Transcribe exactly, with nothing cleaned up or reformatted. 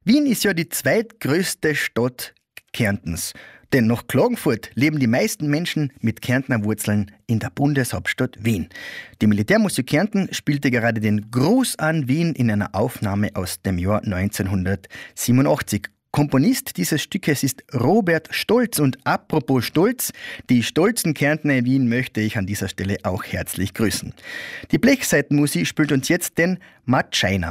Wien ist ja die zweitgrößte Stadt Kärntens. Denn nach Klagenfurt leben die meisten Menschen mit Kärntner Wurzeln in der Bundeshauptstadt Wien. Die Militärmusik Kärnten spielte gerade den Gruß an Wien in einer Aufnahme aus dem Jahr neunzehnhundertsiebenundachtzig. Komponist dieses Stückes ist Robert Stolz. Und apropos Stolz, die stolzen Kärntner in Wien möchte ich an dieser Stelle auch herzlich grüßen. Die Blechseitenmusik spielt uns jetzt den Matscheiner.